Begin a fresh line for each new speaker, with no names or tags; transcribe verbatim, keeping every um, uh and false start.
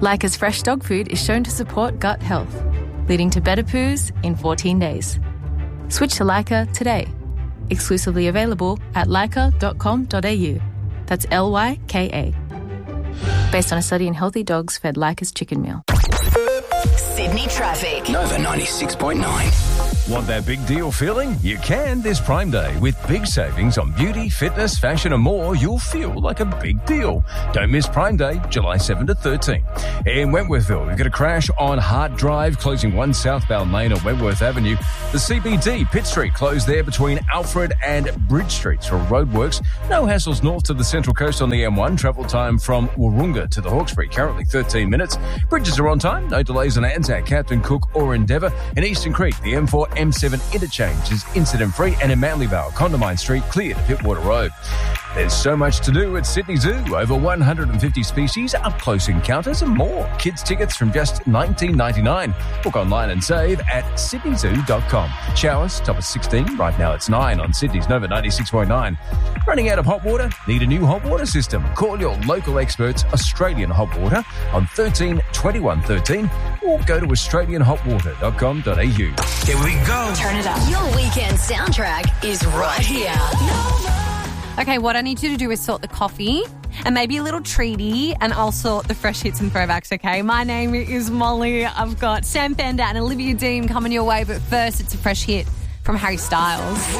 Leica's fresh dog food is shown to support gut health, leading to better poos in fourteen days. Switch to Leica today. Exclusively available at leica dot com dot a u. That's L Y K A. Based on a study in healthy dogs fed Leica's chicken meal.
Sydney traffic.
Nova ninety-six point nine.
Want that big deal feeling? You can this Prime Day. With big savings on beauty, fitness, fashion and more, you'll feel like a big deal. Don't miss Prime Day, July seventh to thirteenth. In Wentworthville, we've got a crash on Hart Drive, closing one southbound lane on Wentworth Avenue. The C B D, Pitt Street, closed there between Alfred and Bridge Streets for roadworks. No hassles north to the Central Coast on the M one. Travel time from Wahroonga to the Hawkesbury, currently thirteen minutes. Bridges are on time. No delays on Anzac, Captain Cook or Endeavour. In Eastern Creek, the M four M seven interchange is incident-free, and in Manly Vale, Condamine Street clear to Pittwater Road. There's so much to do at Sydney Zoo. Over one hundred fifty species, up-close encounters and more. Kids tickets from just nineteen ninety-nine. Book online and save at sydney zoo dot com. Showers, top of sixteen. Right now it's nine on Sydney's Nova ninety-six point nine. Running out of hot water? Need a new hot water system? Call your local experts, Australian Hot Water, on thirteen twenty-one thirteen, or go to australian hot water dot com dot a u.
Here we go.
Turn it up. Your weekend soundtrack is right here.
Okay, what I need you to do is sort the coffee and maybe a little treaty, and I'll sort the fresh hits and throwbacks, okay? My name is Molly. I've got Sam Fender and Olivia Dean coming your way, but first it's a fresh hit from Harry Styles.